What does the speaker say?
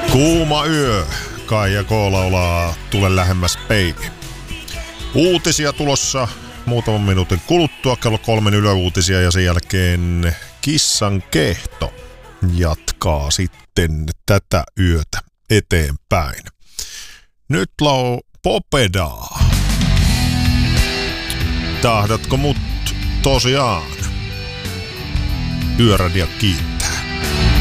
Kuuma yö. Kaija K. laulaa Tule lähemmäs baby. Uutisia tulossa muutaman minuutin kuluttua, kello 3 yöuutisia ja sen jälkeen Kissan kehto jatkaa sitten tätä yötä eteenpäin. Nyt Popedaa. Tahdatko mut tosiaan? Yöradio kiinni.